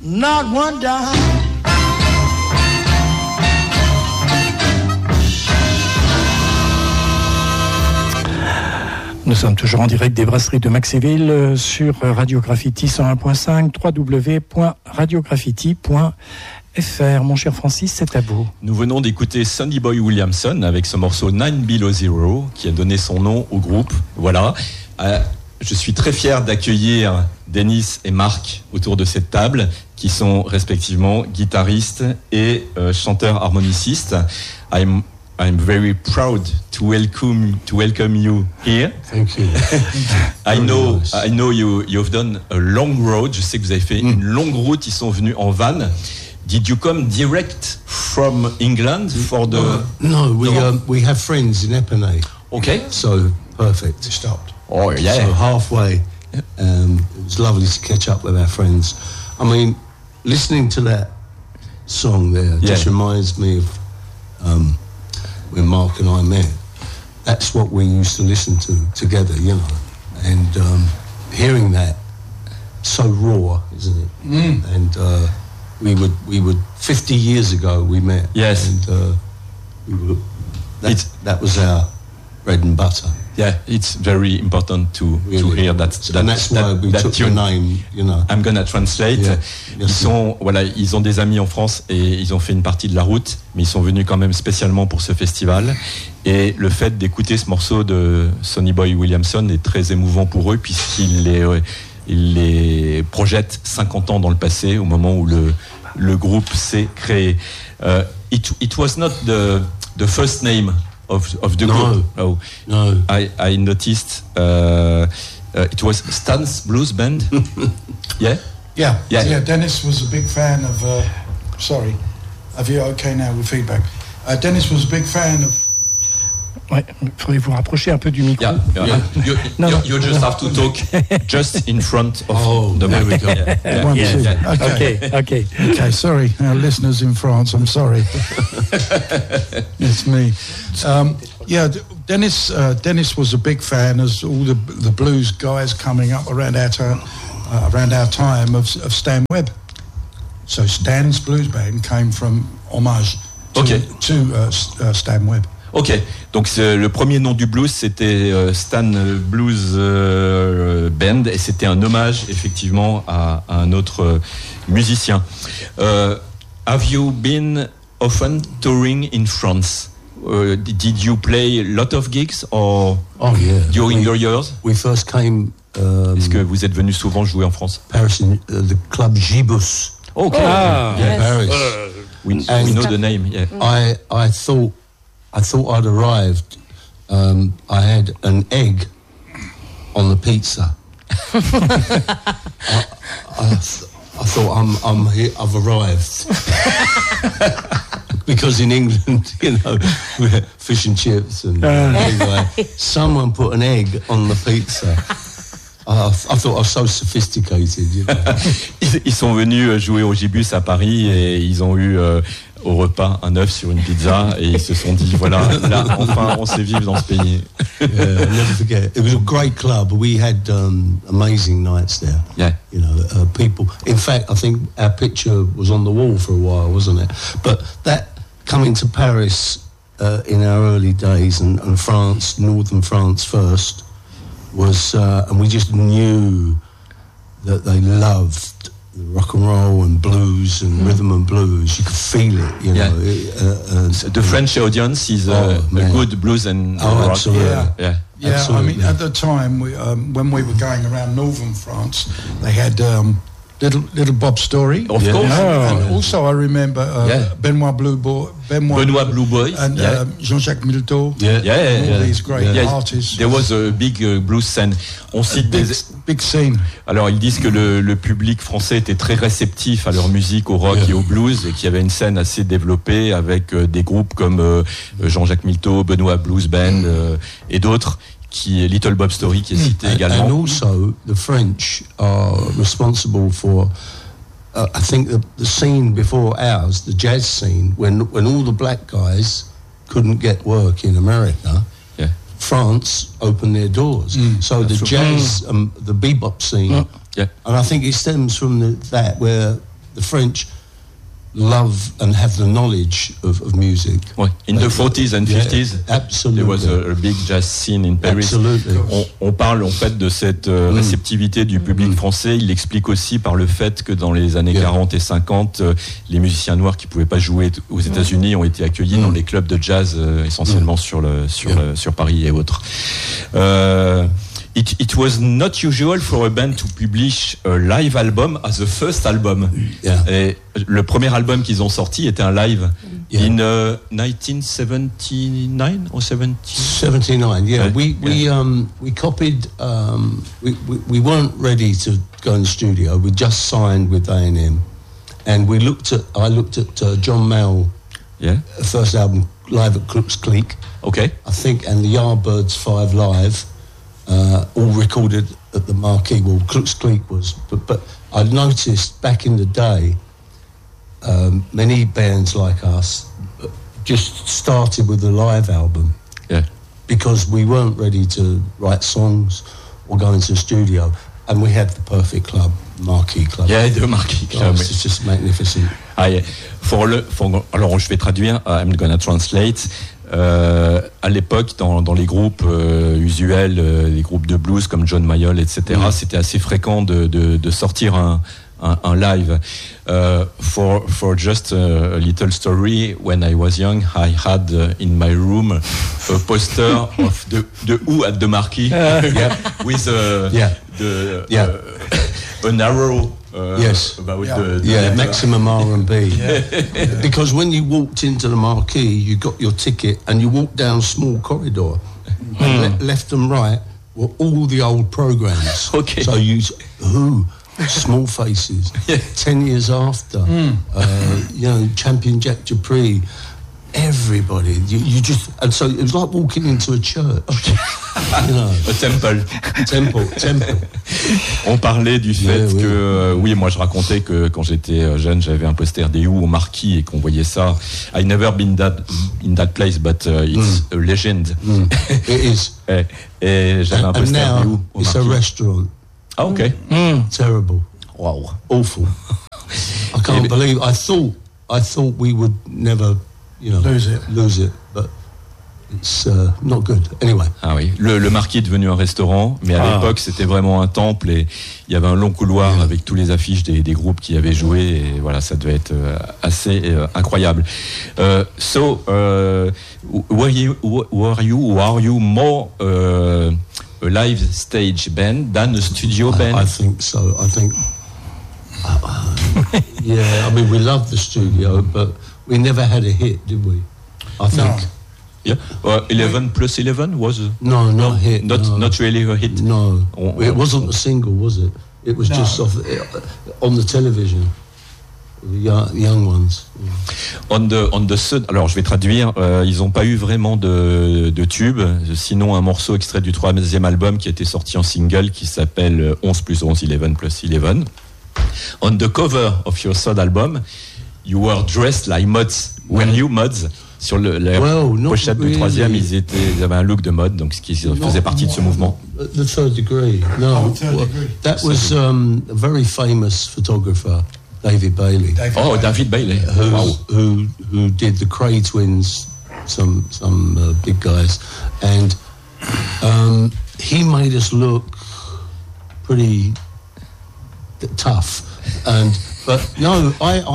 not one dime. Nous sommes toujours en direct des brasseries de Maxéville sur Radio Graffiti 101.5, www.radiograffiti.fr. Mon cher Francis, c'est à vous. Nous venons d'écouter Sonny Boy Williamson avec ce morceau 9 Below Zero qui a donné son nom au groupe. Voilà. Je suis très fier d'accueillir Dennis et Marc autour de cette table qui sont respectivement guitaristes et chanteurs harmonicistes. I'm very proud to welcome you here. Thank you. I know you've done a long road. Je sais que vous avez fait une longue route. Ils sont venus en van. Did you come direct from England for the? No, we have friends in Epinay. Okay. So perfect. Stopped. Oh yeah. So halfway, it was lovely to catch up with our friends. I mean, listening to that song there just reminds me of when Mark and I met. That's what we used to listen to together, you know, and hearing that so raw, isn't it? And we would 50 years ago we met. Yes. And that was our bread and butter. Yeah, it's very important to hear that. And that's why we took your name, you know. I'm gonna translate. Yeah. Ils ont des amis en France et ils ont fait une partie de la route, mais ils sont venus quand même spécialement pour ce festival. Et le fait d'écouter ce morceau de Sonny Boy Williamson est très émouvant pour eux puisqu'il les projette 50 ans dans le passé, au moment où le groupe s'est créé. It was not the first name of the group. No. I noticed it was Stan's Blues Band. Yeah. Dennis was a big fan of. Sorry, are you okay now with feedback? Dennis was a big fan of. Ouais, il faudrait vous rapprocher un peu du micro. You just have to talk just in front of the mic. Okay. Sorry, our listeners in France. I'm sorry. It's me. Dennis was a big fan, as all the blues guys coming up around our time of Stan Webb. So Stan's Blues Band came from homage to Stan Webb. Ok, donc le premier nom du blues c'était Stan Blues Band et c'était un hommage effectivement à un autre musicien. Have you been often touring in France? Did you play a lot of gigs or during your years? We first came. Est-ce que vous êtes venu souvent jouer en France? Paris, the club Gibus. Okay. Paris. We know the name. Yeah. I thought I'd arrived. I had an egg on the pizza. I thought I'm here. I've arrived. Because in England, you know, we have fish and chips and things like that. Someone put an egg on the pizza. I thought I was so sophisticated. You know. Ils sont venus jouer au Gibus à Paris et ils ont eu au repas un œuf sur une pizza et ils se sont dit voilà, là enfin on sait vivre dans ce pays. I'll never forget. It was a great club. We had amazing nights there. Yeah. You know, people. In fact, I think our picture was on the wall for a while, wasn't it? But that coming to Paris in our early days and France, northern France first, was and we just knew that they loved rock and roll and blues and rhythm and blues. You could feel it, you know. The French audience is a good blues and rock. Absolutely. Yeah, absolutely. I mean, at the time, when we were going around northern France, they had Little Bob Story. Of course. And also I remember Benoit Blue Boy, and Jean-Jacques Milteau. All these great artists. There was a big blues scene. On cite big scene. Alors ils disent que le public français était très réceptif à leur musique, au rock et au blues, et qu'il y avait une scène assez développée avec des groupes comme Jean-Jacques Milteau, Benoit Blues Band et d'autres. Qui est Little Bob Story qui est cité également. And also the French are responsible for I think the scene before ours, the jazz scene, when all the black guys couldn't get work in America, France opened their doors. So the jazz, the bebop scene, and I think it stems from that where the French love and have the knowledge of music. Ouais. In the 40s and 50s, absolutely. there was a big jazz scene in Paris. Absolutely. On parle en fait de cette réceptivité du public français. Il l'explique aussi par le fait que dans les années 40 et 50, les musiciens noirs qui pouvaient pas jouer aux États-Unis ont été accueillis dans les clubs de jazz essentiellement sur Paris et autres. It was not usual for a band to publish a live album as a first album. Yeah. Et le premier album qu'ils ont sorti était un live in 1979 or 70. 79. Yeah, we copied. We weren't ready to go in the studio. We just signed with A&M, and I looked at John Mayall. Yeah. First album live at Crooks Cleek. Okay. I think, and the Yardbirds 5 live. All recorded at the Marquee. Well, Crooks Cleek was, but I noticed back in the day, many bands like us just started with a live album. Yeah. Because we weren't ready to write songs or go into a studio, and we had the perfect club, Marquee Club. Yeah, the Marquee Club. It's just magnificent. Ah, yeah. Alors, je vais traduire. I'm gonna translate. À l'époque, dans les groupes usuels, les groupes de blues comme John Mayall, etc., c'était assez fréquent de sortir un live. For just a little story, when I was young, I had in my room a poster of the Who at the Marquee with an arrow. Yes, about maximum R&B. Because when you walked into the Marquee, you got your ticket and you walked down a small corridor. And left and right were all the old programs. Okay. So Who, Small Faces, 10 years after, Champion Jack Dupree. Everybody, you just, and so it was like walking into a church. A temple. On parlait du fait que, moi je racontais que quand j'étais jeune, j'avais un poster des Who au Marquis et qu'on voyait ça. I never been in that place, but it's a legend. It is. Et j'avais un poster des Who au Marquis. It's a restaurant. Ah, okay. Terrible. Wow. Awful. I can't believe. I thought we would never. Lose it, but it's not good. Anyway. Ah oui, le Marquis est devenu un restaurant, mais à l'époque c'était vraiment un temple et il y avait un long couloir avec tous les affiches des groupes qui avaient joué et voilà, ça devait être assez incroyable. So, were you more a live stage band than a studio band? I think so. I think. Yeah, I mean we love the studio, but. We never had a hit, did we? I think. Yeah. 11 plus 11 was not a hit. Not really a hit. No, it wasn't a single, was it? It was just on the television. The young ones. Alors je vais traduire. Ils n'ont pas eu vraiment de tube, sinon un morceau extrait du 3e album qui a été sorti en single qui s'appelle 11 plus 11, 11 plus 11. On the cover of your third album. You were dressed like mods. Were you mods? Sur la pochette du 3e, ils avaient un look de mode, donc ce qui faisait partie de ce mouvement. The Third Degree. No, that was a very famous photographer, David Bailey. David Bailey. Who did the Cray Twins, some big guys, and he made us look pretty tough. But no,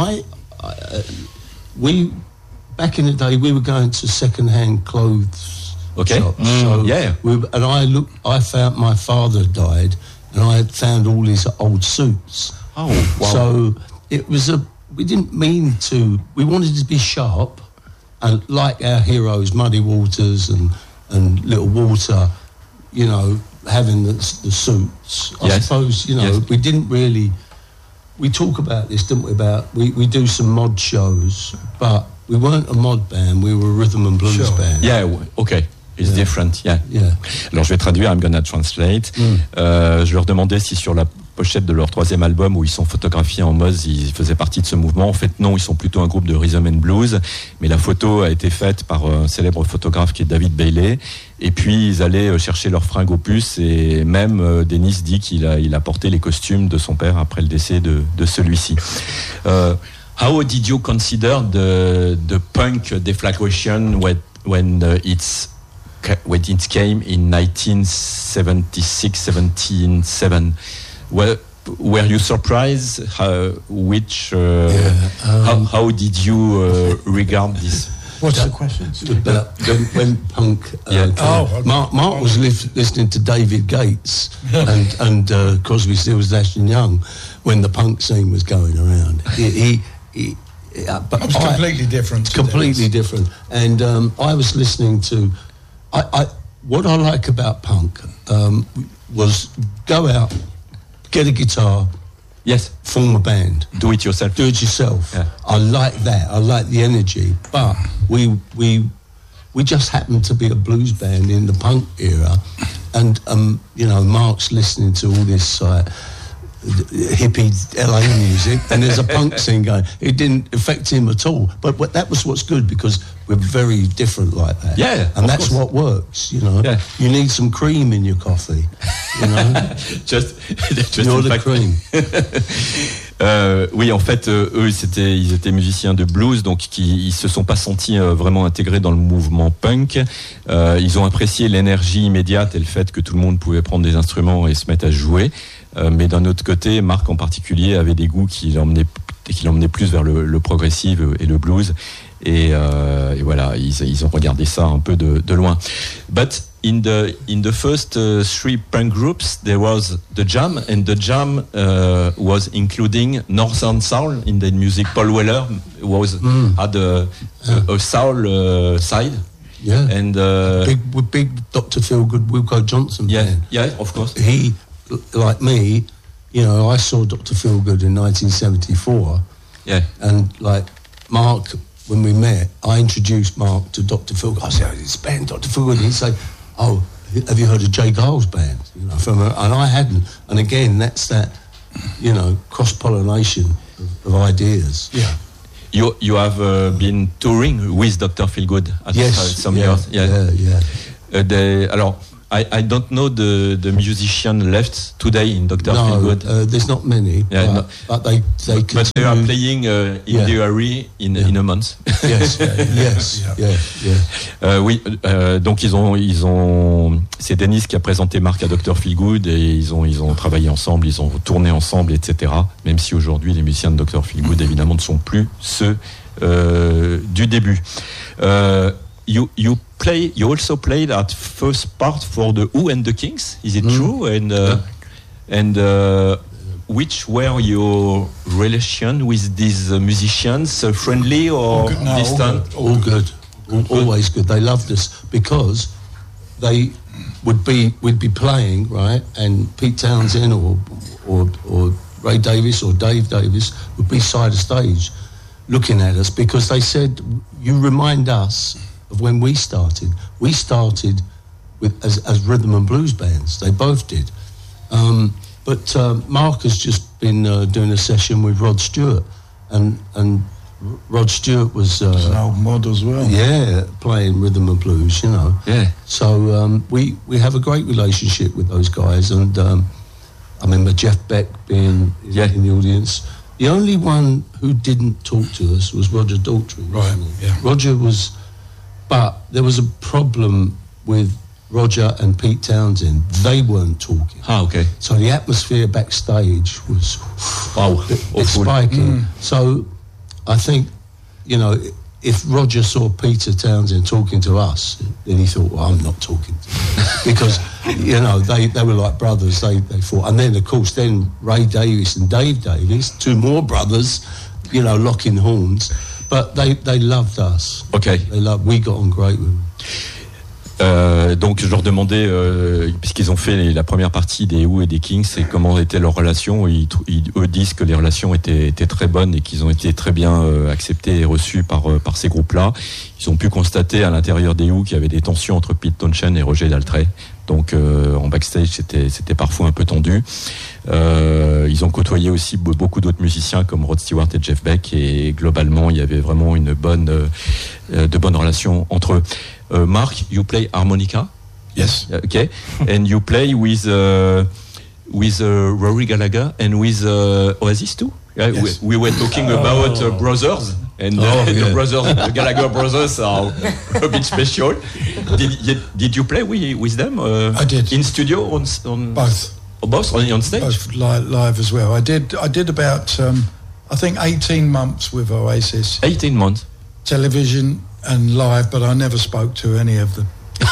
we back in the day we were going to second-hand clothes shops. So I found my father died, and I had found all his old suits. Oh, wow! So it was we didn't mean to. We wanted to be sharp, and like our heroes, Muddy Waters and Little Walter, having the suits. I suppose we didn't really. We talk about this, didn't we? We do some mod shows, but we weren't a mod band. We were a rhythm and blues band. Yeah, okay. It's different, yeah. Alors je vais traduire, I'm gonna translate. Je leur demandais si sur la pochette de leur 3e album où ils sont photographiés en mode ils faisaient partie de ce mouvement. En fait, non, ils sont plutôt un groupe de rhythm and blues, mais la photo a été faite par un célèbre photographe qui est David Bailey. Et puis ils allaient chercher leurs fringues aux puces, et même Dennis dit qu'il a porté les costumes de son père après le décès de celui-ci. How did you consider the punk deflagration when it came in 1976-77? Were you surprised? How did you regard this? What's the question? When punk Mark was listening to David Gates and Crosby, Stills, Nash and Young when the punk scene was going around. But it was completely different. Completely different. And I was listening to... what I like about punk was go out, get a guitar, yes, form a band. Do it yourself. Do it yourself. Yeah. I like that. I like the energy. But we just happened to be a blues band in the punk era, and Mark's listening to all this hippie LA music, and there's a punk scene going. It didn't affect him at all. But that was what's good, because we're very different like that. Yeah, and that's what works. Yeah. You need some cream in your coffee. just You're the cream. Oui, en fait, eux, ils étaient musiciens de blues, donc ils se sont pas sentis vraiment intégrés dans le mouvement punk. Ils ont apprécié l'énergie immédiate et le fait que tout le monde pouvait prendre des instruments et se mettre à jouer. Mais d'un autre côté, Mark en particulier avait des goûts qui l'emmenaient plus vers le progressif et le blues. Et voilà, ils ont regardé ça un peu de loin. But in the first three punk groups, there was the Jam, and the Jam was including Northern Soul in the music. Paul Weller had a soul side. Yeah, and big Dr. Feelgood, Wilco Johnson. Yeah, of course. He, like me, I saw Dr. Feelgood in 1974. Yeah, and like Mark, when we met, I introduced Mark to Dr. Feelgood. I said, "This band, Dr. Feelgood." And he'd say, "Oh, have you heard of Jay Giles' band?" And I hadn't. And again, that's that, cross-pollination of ideas. Yeah. You have been touring with Dr. Feelgood at some years. Yeah. Alors, I don't know the musician left today in Dr. Feelgood. There's not many. Yeah, but they But they are playing in the area in a month. Yes. Oui, donc c'est Dennis qui a présenté Mark à Dr. Feelgood, et ils ont travaillé ensemble, ils ont tourné ensemble, etc. Même si aujourd'hui les musiciens de Dr. Feelgood évidemment ne sont plus ceux du début. You also played at first part for the Who and the Kings. Is it true? And which were your relation with these musicians? Friendly or distant? All good. Always good. They loved us because we'd be playing, right, and Pete Townsend or Ray Davies or Dave Davis would be side of stage looking at us, because they said, "You remind us of when we started. We started with as rhythm and blues bands." They both did. But Mark has just been doing a session with Rod Stewart, and Rod Stewart was an old mod as well. Yeah, playing rhythm and blues, Yeah. So we have a great relationship with those guys, and I remember Jeff Beck being in the audience. The only one who didn't talk to us was Roger Daltrey. Right. Yeah. Roger was. But there was a problem with Roger and Pete Townsend. They weren't talking. Okay. So the atmosphere backstage was spiking. So I think, if Roger saw Peter Townsend talking to us, then he thought, well, I'm not talking to him. Because, they were like brothers. They fought. And then, of course, Ray Davies and Dave Davies, two more brothers, locking horns. But they loved us. Okay. We got on great with them. Donc je leur demandais, puisqu'ils ont fait la première partie des Who et des Kings, et comment était leur relation. Eux disent que les relations étaient très bonnes et qu'ils ont été très bien acceptés et reçus par ces groupes-là, ils ont pu constater à l'intérieur des Who qu'il y avait des tensions entre Pete Townshend et Roger Daltrey. Donc en backstage, c'était parfois un peu tendu. Ils ont côtoyé aussi beaucoup d'autres musiciens comme Rod Stewart et Jeff Beck, et globalement, il y avait vraiment de bonnes relations entre eux. Mark, you play harmonica? Yes. Okay. And you play with Rory Gallagher and with Oasis too? Yeah, Yes. we were talking about brothers, and the brothers, the Gallagher brothers are a bit special. Did you play with them? I did. In studio on Both. Both on stage? Both live as well. I did about I think 18 months with Oasis, 18 months. television and live, but I never spoke to any of them.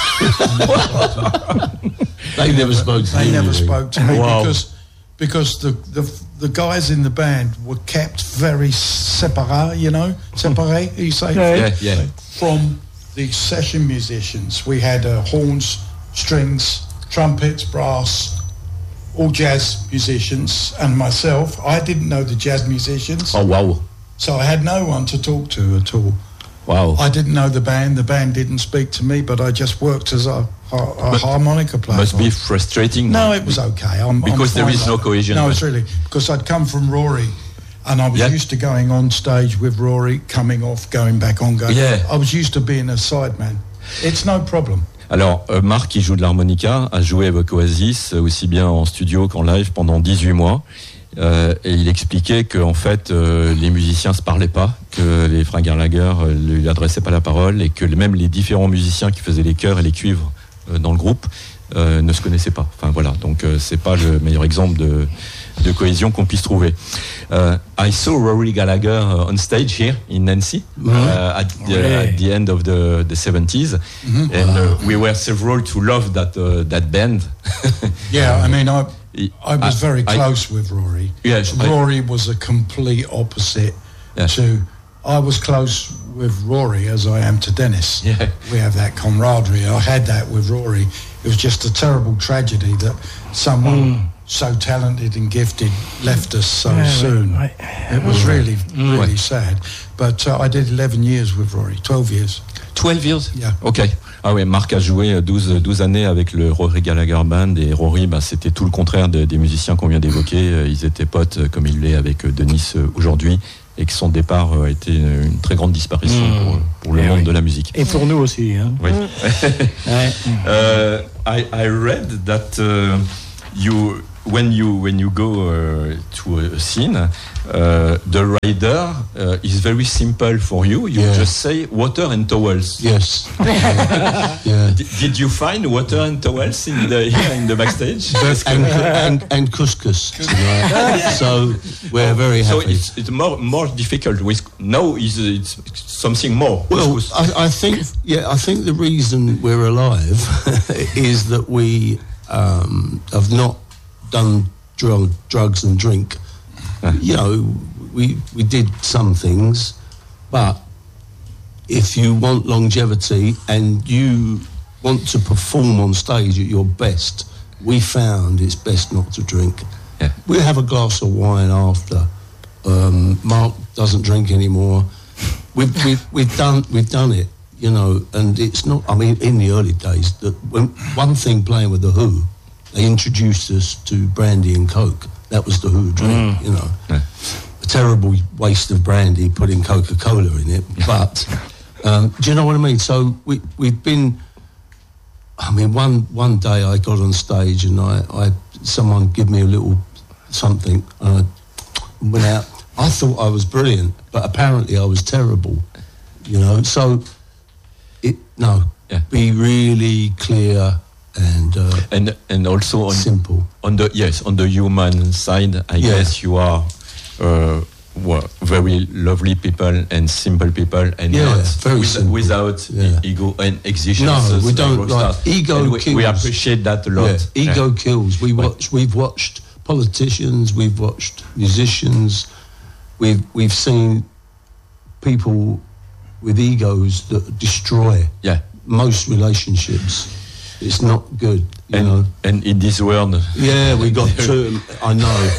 They never spoke to They you, never really. spoke to me Wow. because the guys in the band were kept very séparés, séparés, you say? Yeah. From the session musicians. We had horns, strings, trumpets, brass, all jazz musicians, and myself. I didn't know the jazz musicians, Oh wow. so I had no one to talk to at all. Wow. I didn't know the band didn't speak to me, but I just worked as a harmonica player. Must be frustrating. No, it was okay. Because there fine is no like that. cohesion. No, it's really because I'd come from Rory, and I was Yeah. used to going on stage with Rory, coming off, going back on, going. Yeah. I was used to being a sideman. It's no problem. Alors, Marc, qui joue de l'harmonica, a joué avec Oasis, aussi bien en studio qu'en live, pendant 18 mois. Et il expliquait que, en fait, les musiciens se parlaient pas, que les frères Gallagher lui adressaient pas la parole, et que même les différents musiciens qui faisaient les chœurs et les cuivres dans le groupe ne se connaissaient pas. Enfin voilà, donc c'est pas le meilleur exemple de cohésion qu'on puisse trouver. I saw Rory Gallagher on stage here in Nancy at the end of the 70s, and we were several to love that band. Yeah, I mean, I was very I- close with Rory. Yes, Rory was a complete opposite to. I was close with Rory as I am to Dennis. Yeah. We have that camaraderie. I had that with Rory. It was just a terrible tragedy that someone so talented and gifted left us so soon. right. It was really sad. But I did 11 years with Rory, 12 years. 12 years? Yeah. Ok. Ah ouais, Marc a joué 12 années avec le Rory Gallagher Band, et Rory, c'était tout le contraire des musiciens qu'on vient d'évoquer. Ils étaient potes comme il l'est avec Denis aujourd'hui, et que son départ a été une très grande disparition pour le monde de la musique. Et pour nous aussi. Hein. Oui. Ouais. I read that when you go to a scene, the rider is very simple for you. You just say water and towels. Yes. Yeah. Did you find water and towels in the backstage? and couscous tonight. So we're very So happy. it's more difficult. No, it's something more. Well, I think the reason we're alive is that we have not done drugs and drink. We did some things, but if you want longevity and you want to perform on stage at your best, we found it's best not to drink. Yeah. We have a glass of wine after. Mark doesn't drink anymore. We've done it, and it's not. I mean, in the early days, one thing playing with the Who, they introduced us to brandy and Coke. That was the Who drink, Yeah. A terrible waste of brandy putting Coca-Cola in it. But do you know what I mean? So we've been. I mean, one day I got on stage and I someone give me a little something and I went out. I thought I was brilliant, but apparently I was terrible. So be really clear and also simple. On the human side, I guess you are very lovely people and simple people, and not very simple. without ego and exigence. No, we don't like ego. We appreciate that a lot. Yeah, ego kills. We've watched politicians. We've watched musicians. We've seen people with egos that destroy most relationships. It's not good. you know. And in this world. Yeah, we got two. I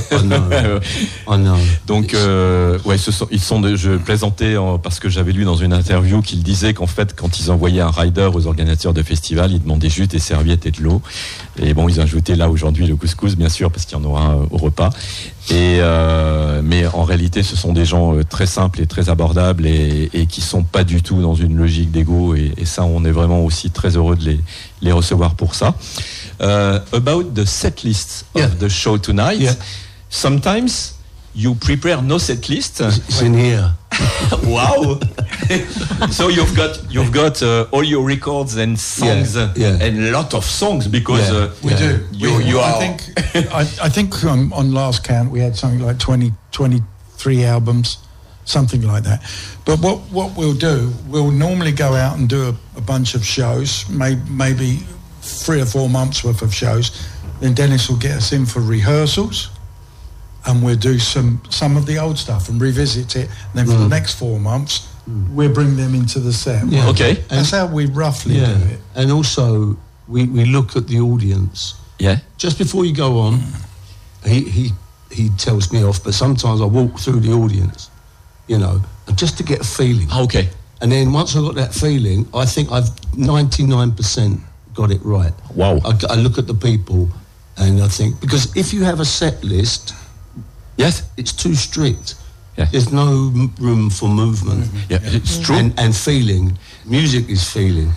know. Donc, je plaisantais parce que j'avais lu dans une interview qu'ils disaient qu'en fait, quand ils envoyaient un rider aux organisateurs de festivals, ils demandaient juste des serviettes et de l'eau. Et bon, ils ajoutaient là aujourd'hui le couscous, bien sûr, parce qu'il y en aura au repas. Mais en réalité, ce sont des gens très simples et très abordables et qui sont pas du tout dans une logique d'ego. Et ça, on est vraiment aussi très heureux de les recevoir pour ça. About the set list of the show tonight, sometimes you prepare no set list. It's in here. Wow! So you've got all your records and songs and a lot of songs because we do. You are. I think on last count we had something like 23 albums, something like that. But what we'll do, we'll normally go out and do a bunch of shows, maybe 3 or 4 months worth of shows. Then Dennis will get us in for rehearsals. And we'll do some of the old stuff and revisit it. And then for the next 4 months, we'll bring them into the set. Yeah. Okay. That's how we roughly do it. And also, we look at the audience. Yeah. Just before you go on, he tells me off, but sometimes I walk through the audience, you know, just to get a feeling. Okay. And then once I got that feeling, I think I've 99% got it right. Wow. I look at the people and I think, because if you have a set list, yes, it's too strict. Yeah. There's no room for movement. Mm-hmm. Yeah, it's true. And feeling. Music is feeling.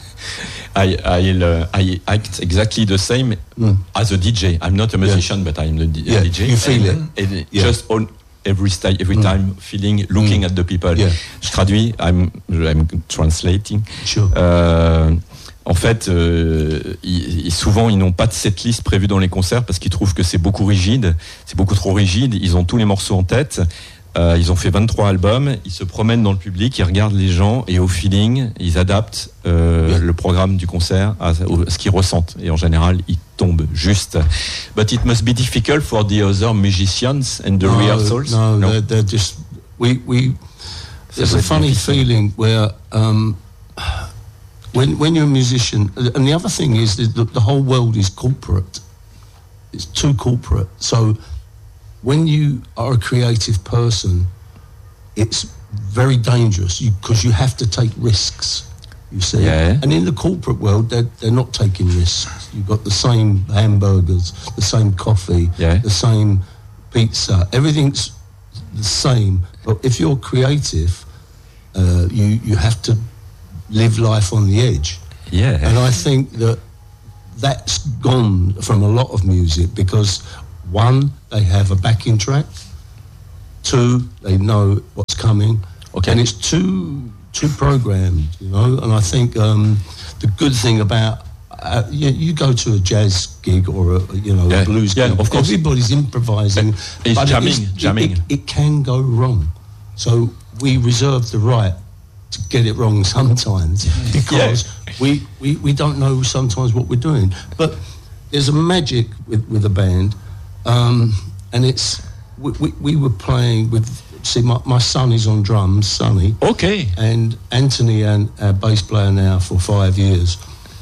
I act exactly the same as a DJ. I'm not a musician, but I'm a DJ. You feel it. Just on every time, feeling, looking at the people. Yeah. Je traduis. I'm translating. Sure. En fait, souvent, ils n'ont pas de setlist prévue dans les concerts parce qu'ils trouvent que c'est beaucoup rigide, c'est beaucoup trop rigide. Ils ont tous les morceaux en tête. Ils ont fait 23 albums. Ils se promènent dans le public, ils regardent les gens et au feeling, ils adaptent le programme du concert à ce qu'ils ressentent. Et en général, ils tombent juste. But it must be difficult for the other musicians and the rehearsals. No, they're just we. There's a funny feeling where. When you're a musician, and the other thing is that the whole world is corporate. It's too corporate. So when you are a creative person, it's very dangerous because you have to take risks, you see. Yeah. And in the corporate world, they're not taking risks. You've got the same hamburgers, the same coffee, the same pizza. Everything's the same. But if you're creative, you have to live life on the edge. Yeah. And I think that's gone from a lot of music because 1, they have a backing track. 2, they know what's coming. Okay. And it's too programmed, you know. And I think the good thing about you go to a jazz gig or a blues gig. Of course. Everybody's improvising. It's jamming. It can go wrong. So we reserve the right to get it wrong sometimes because we don't know sometimes what we're doing. But there's a magic with a band, and it's we were playing with. See, my son is on drums, Sonny. Okay. And Anthony, and our bass player now for 5 years.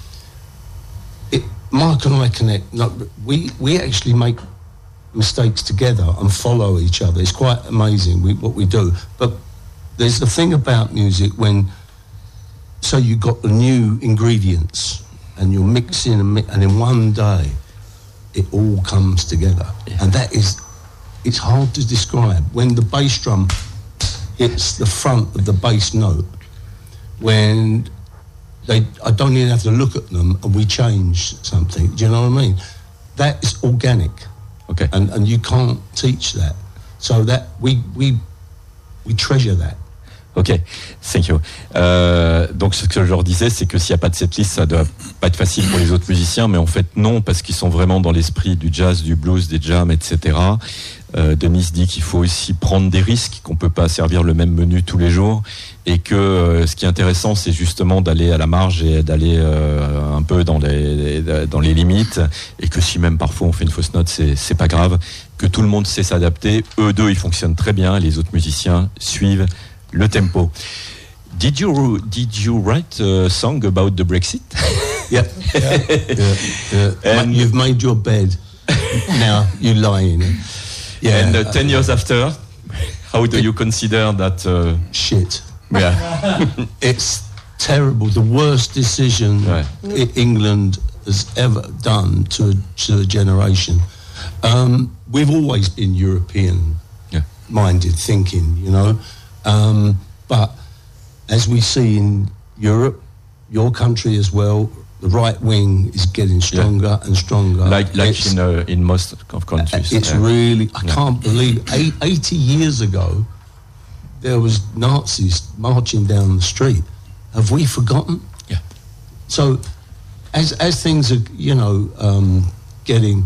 Mark and I connect. No, we actually make mistakes together and follow each other. It's quite amazing what we do. But there's the thing about music so you got the new ingredients and you're mixing and in one day it all comes together. Yeah. And it's hard to describe. When the bass drum hits the front of the bass note, when I don't even have to look at them and we change something. Do you know what I mean? That is organic. Okay. And you can't teach that. So that we treasure that. Ok, thank you. Donc ce que je leur disais, c'est que s'il n'y a pas de setlist, ça doit pas être facile pour les autres musiciens, mais en fait non, parce qu'ils sont vraiment dans l'esprit du jazz, du blues, des jams, etc. Denis dit qu'il faut aussi prendre des risques, qu'on peut pas servir le même menu tous les jours, et que ce qui est intéressant, c'est justement d'aller à la marge et d'aller un peu dans les limites, et que si même parfois on fait une fausse note, c'est pas grave, que tout le monde sait s'adapter. Eux deux, ils fonctionnent très bien, les autres musiciens suivent le tempo. Did you write a song about the Brexit? Yeah. And you've made your bed. Now you lie in it. Yeah. And 10 years after, how do you consider that? Shit. Yeah. It's terrible. The worst decision England has ever done to a generation. We've always been European-minded thinking, you know. But as we see in Europe, your country as well, the right wing is getting stronger and stronger. Like in most of countries. It's really, I can't believe, 80 years ago, there was Nazis marching down the street. Have we forgotten? Yeah. So, as things are, you know, getting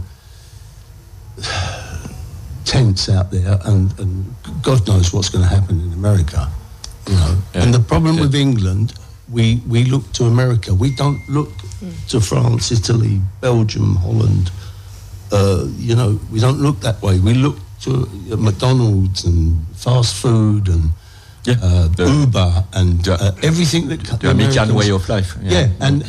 tense out there, and God knows what's going to happen in America, you know. Yeah. And the problem with England, we look to America. We don't look to France, Italy, Belgium, Holland. You know, we don't look that way. We look to McDonald's and fast food and Uber and everything that the American way of life. Yeah, and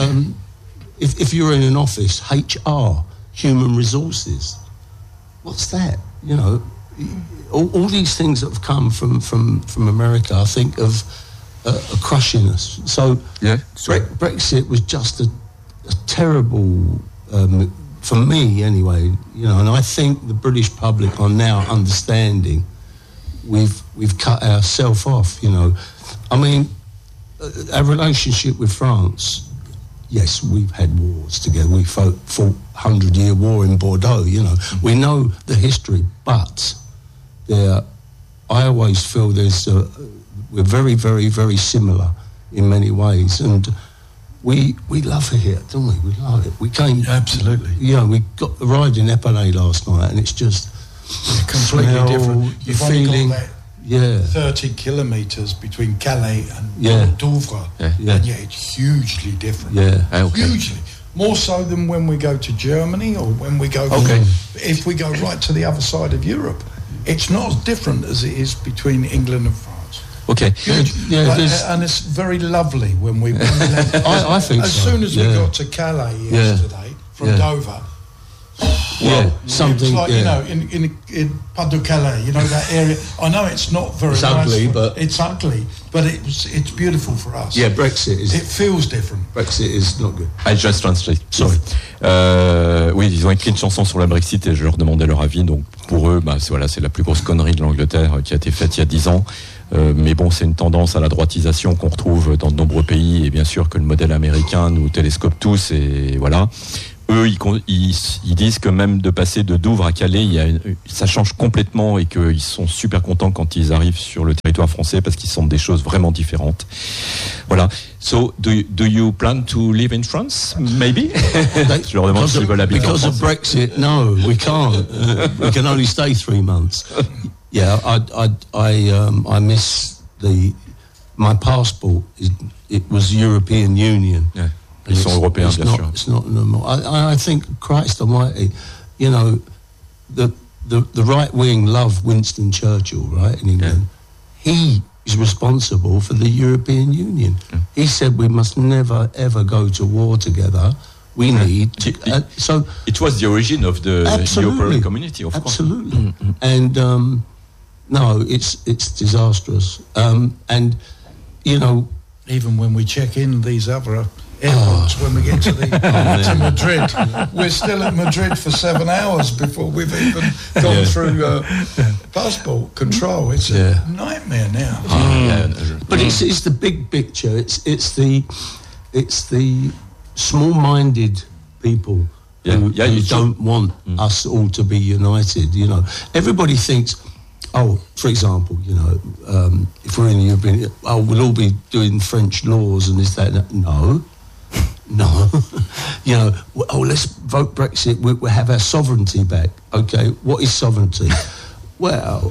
if you're in an office, HR, human resources, what's that? You know, all these things that have come from America, I think, are crushing us. So Brexit was just a terrible, for me anyway, you know, and I think the British public are now understanding we've cut ourselves off, you know. I mean, our relationship with France, yes, we've had wars together. We fought 100-year war in Bordeaux, you know. We know the history, but I always feel we're very, very, very similar in many ways. And we love it here, don't we? We love it. We came... Absolutely. You know, we arrived in Epernay last night, and it's just... completely different. You're feeling... 30 kilometres between Calais and Douvres. Yeah. And it's hugely different. Yeah. Hugely. More so than when we go to Germany or when we go... If we go right to the other side of Europe, it's not as different as it is between England and France. Okay. And it's very lovely when we land. I think as soon as we got to Calais yesterday from Dover... something. It's like, you know, in Pas de Calais, you know, that area. I know it's not very nice. Ugly, but it's ugly, but it's beautiful for us. Yeah, Brexit is. It feels different. Brexit is not good. I just translate. Sorry. Oui, ils ont écrit une chanson sur le Brexit et je leur demandais leur avis. Donc pour eux, c'est la plus grosse connerie de l'Angleterre qui a été faite il y a 10 ans. Mais bon, c'est une tendance à la droitisation qu'on retrouve dans de nombreux pays et bien sûr que le modèle américain nous télescope tous et voilà. Eux, ils disent que même de passer de Douvres à Calais, ça change complètement et qu'ils sont super contents quand ils arrivent sur le territoire français parce qu'ils sentent des choses vraiment différentes. Voilà. So, do you plan to live in France? Maybe? Je leur demande s'ils veulent habiter en France. Because of Brexit, no, we can't. We can only stay 3 months. Yeah, I miss my passport. It was European Union. Yeah. Ils sont européens, bien sûr. It's not normal. I think, Christ Almighty, you know, the right wing love Winston Churchill, right, in England. Yeah. He is responsible for the European Union. Yeah. He said we must never, ever go to war together. We need to... so it was the origin of the European community, of course. Absolutely. Mm-hmm. And, no, it's disastrous. And, you know... Even when we check in these other... airports when we get to Madrid. We're still at Madrid for 7 hours before we've even gone through passport control. It's a nightmare now. But it's the big picture. It's the small-minded people who don't want us all to be united. You know, everybody thinks. Oh, for example, you know, if we're in the European, we'll all be doing French laws and this, that, and that. No. You know, let's vote Brexit. We'll have our sovereignty back. Okay, what is sovereignty? Well,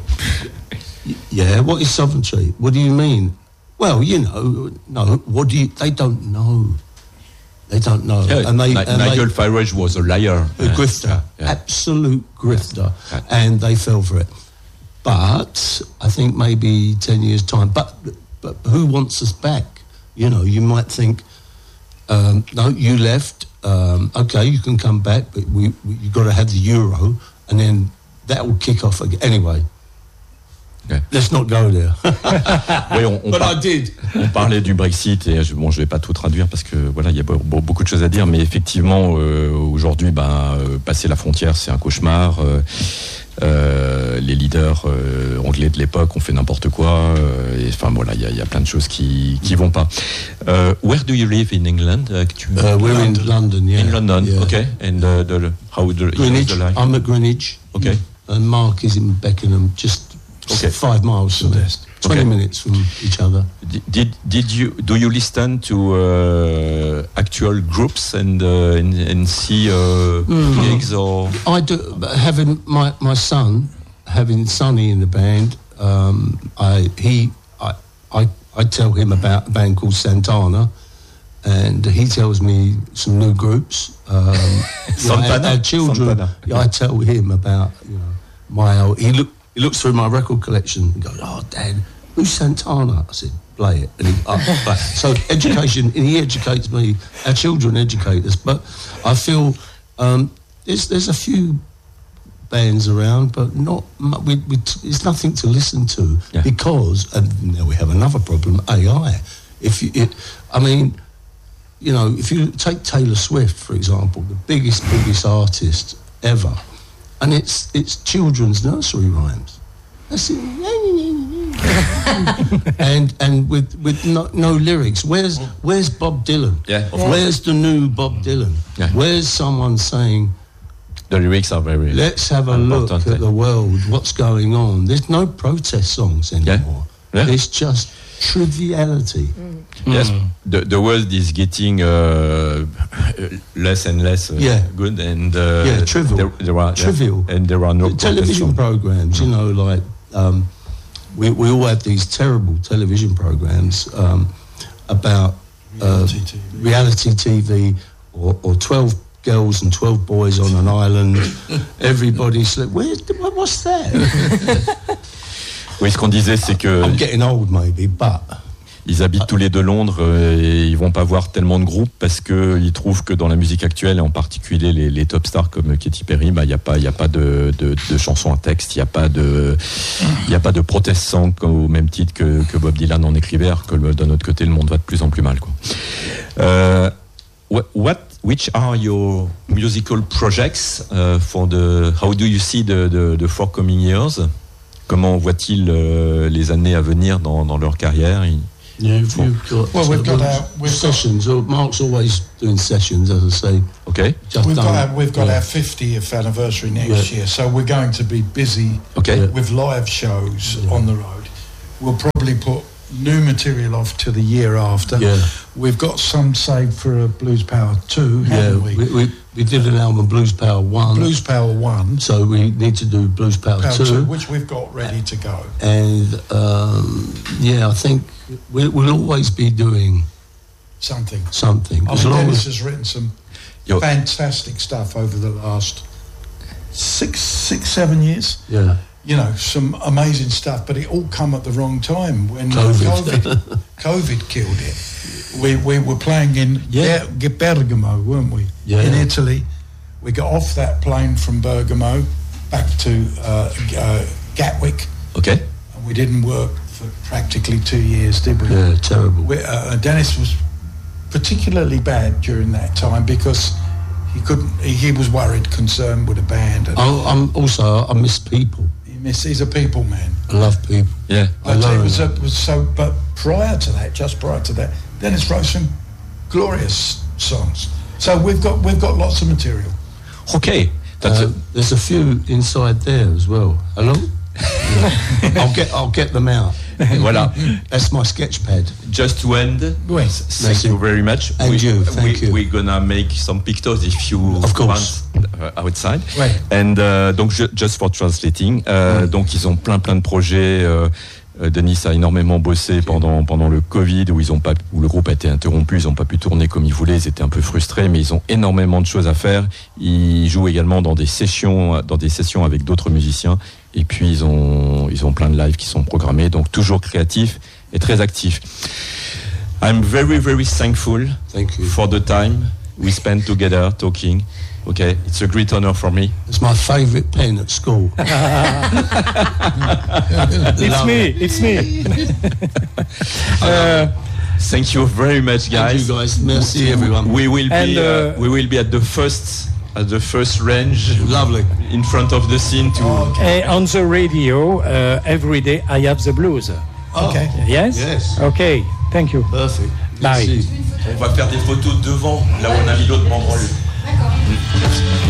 what is sovereignty? What do you mean? Well, you know, no. What do you? They don't know. They don't know. Yeah, and Nigel Farage was a liar, a grifter, absolute grifter, and they fell for it. But I think maybe 10 years' time. But who wants us back? You know, you might think, No, you left. Okay, you can come back, but you got to have the Euro, and then that will kick off again. Anyway, okay. Let's not go there. Oui, But I did. On parlait du Brexit et je vais pas tout traduire parce que voilà, il y a beaucoup de choses à dire, mais effectivement, aujourd'hui, passer la frontière, c'est un cauchemar. Les leaders anglais de l'époque ont fait n'importe quoi. Et enfin voilà, il y a plein de choses qui vont pas. Where do you live in England? We're in London. Yeah. In London, yeah. Okay. And Greenwich. The life? I'm at Greenwich. Okay. And Mark is in Beckenham, just 5 miles from there. 20 minutes from each other. Do you listen to actual groups and see gigs or? I do. But having my son, having Sonny in the band, I tell him about a band called Santana, and he tells me some new groups. Our children. Santana. I tell him about my old. He looks through my record collection and goes, "Oh, Dad, who's Santana?" I said, "Play it." And play. So education, and he educates me. Our children educate us. But I feel there's a few bands around, but not. It's nothing to listen to because, and now we have another problem: AI. If you take Taylor Swift, for example, the biggest artist ever. And it's children's nursery rhymes. That's it. and with no lyrics. Where's Bob Dylan? Yeah. Where's the new Bob Dylan? Yeah. Where's someone saying The lyrics are very. Let's have a look at the world. What's going on? There's no protest songs anymore. Yeah. It's just triviality. Yes, the world is getting less and less good, and trivial. There are trivial, and there are no television programs. Like we all have these terrible television programs about reality TV or 12 girls and 12 boys on an island. Everybody's like, what's that? Oui, ce qu'on disait, c'est que I'm getting old, maybe, but ils habitent tous les deux Londres et ils vont pas voir tellement de groupes parce que ils trouvent que dans la musique actuelle et en particulier les top stars comme Katy Perry, il y a pas de chansons à texte, il y a pas de protest song au même titre que Bob Dylan en écrivait, alors que d'un autre côté le monde va de plus en plus mal, quoi. Which are your musical projects how do you see the forthcoming years? Comment voit-il les années à venir dans leur carrière? We've got sessions. Mark's always doing sessions, as I say. Okay. We've got our 50th anniversary next year, so we're going to be busy with live shows on the road. We'll probably put new material off to the year after. Yeah. We've got some saved for Blues Power 2, haven't we? We did an album, Blues Power 1. Blues Power 1. So we need to do Blues Power 2. Which we've got ready to go. And, I think we'll always be doing something. Dennis has written some fantastic stuff over the last 6-7 years. Yeah. Some amazing stuff, but it all come at the wrong time when COVID killed it. We were playing in Bergamo, weren't we? Yeah. In Italy. We got off that plane from Bergamo back to Gatwick. Okay. And we didn't work for practically 2 years, did we? Yeah, terrible. Dennis was particularly bad during that time because he was worried, concerned with the band. And I miss people. He's a people man. I love people. Yeah. But prior to that, Dennis wrote some glorious songs. So we've got lots of material. Okay. There's a few inside there as well. Hello? I'll get them out. Voilà. That's my sketch pad. Just to end, thank you very much. Thank you. We're gonna make some pictures if you want outside. Right. And donc just for translating, donc ils ont plein de projets. Denis a énormément bossé pendant le Covid où le groupe a été interrompu, ils n'ont pas pu tourner comme ils voulaient, ils étaient un peu frustrés, mais ils ont énormément de choses à faire. Ils jouent également dans des sessions avec d'autres musiciens, et puis ils ont plein de lives qui sont programmés, donc toujours créatifs et très actifs. I'm very, very thankful Thank you. for the time we spent together talking. Okay, it's a great honor for me. It's my favourite pen at school. It's me. Thank you very much, guys. Thank you guys. Merci everyone. We will be at the first range. Lovely. In front of the scene to. On the radio, every day I have the blues. Okay. Yes? Yes. Okay. Thank you. Perfect. Bye. Merci. On va faire des photos devant là où on a mis l'autre membre.